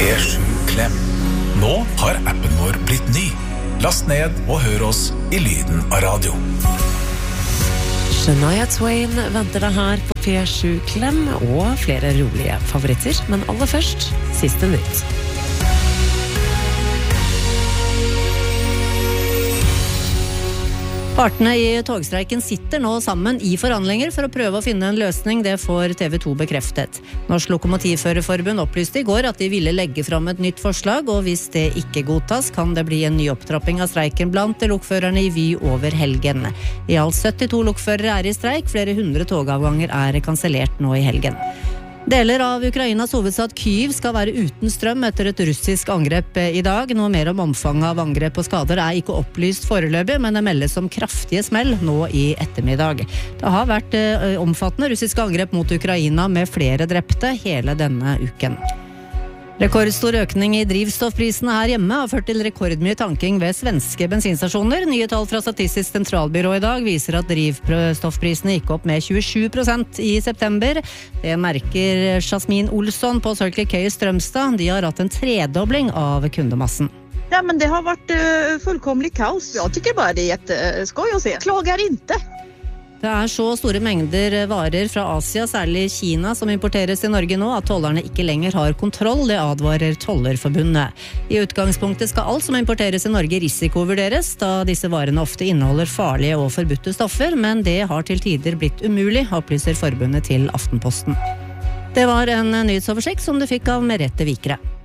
P7 Klem. Nå har appen vår blitt ny. Last ned og hør oss i lyden av radio. Shania Twain venter deg her på P7 Klem og flere rolige favoritter. Men aller først, siste nytt. Partene i togstreiken sitter nå sammen i forhandlinger for å prøve å finne en løsning, det får TV 2 bekreftet. Norsk Lokomotivførerforbund opplyste i går at de ville legge fram et nytt forslag, og hvis det ikke godtas, kan det bli en ny opptrapping av streiken blant lokførerne i Vy over helgen. I alt 72 lokførere er i streik, flere hundre togavganger er kansellert nå i helgen. Deler av Ukrainas hovedstad Kyiv skal være uten strøm etter et russisk angrep i dag. Noe mer om omfanget av angrep og skader er ikke opplyst foreløpig, men det meldes om kraftige smell nå i ettermiddag. Det har vært omfattende russiske angrep mot Ukraina med flere drepte hele denne uken. Rekordstor økning i drivstoffprisene her hjemme har ført til rekordmye tanking ved svenske bensinstasjoner. Nye tall fra Statistisk sentralbyrå i dag viser at drivstoffprisene gikk opp med 27% i september. Det merker Jasmin Olsson på Circle K i Strømstad. De har hatt en tredobling av kundemassen. Ja, men det har varit fullkomlig kaos. Jag tycker bara det är jätteskoj att se. Klagar inte. Det er så store mengder varer fra Asia, særlig Kina, som importeres til Norge nå, at tollerne ikke lenger har kontroll, det advarer Tollerforbundet. I utgangspunktet skal alt som importeres til Norge risikovurderes, da disse varene ofte inneholder farlige og forbudte stoffer, men det har til tider blitt umulig, opplyser forbundet til Aftenposten. Det var en nyhetsoversikt som du fikk av Merete Vikre.